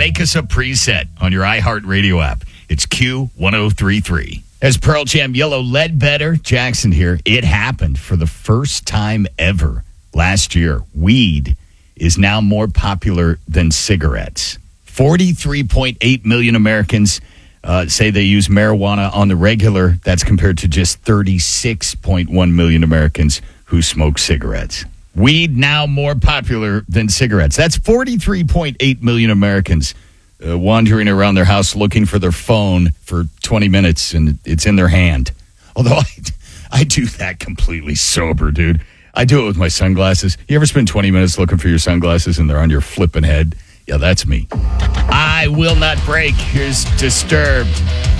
make us a preset on your iHeartRadio app. It's Q1033. As Pearl Jam Yellow Ledbetter Jackson here, it happened for the first time ever last year. Weed is now more popular than cigarettes. 43.8 million Americans say they use marijuana on the regular. That's compared to just 36.1 million Americans who smoke cigarettes. Weed now more popular than cigarettes. That's 43.8 million Americans wandering around their house looking for their phone for 20 minutes, and it's in their hand. Although I do that completely sober, dude. I do it with my sunglasses. You ever spend 20 minutes looking for your sunglasses and they're on your flipping head? Yeah, that's me. I will not break. Here's Disturbed.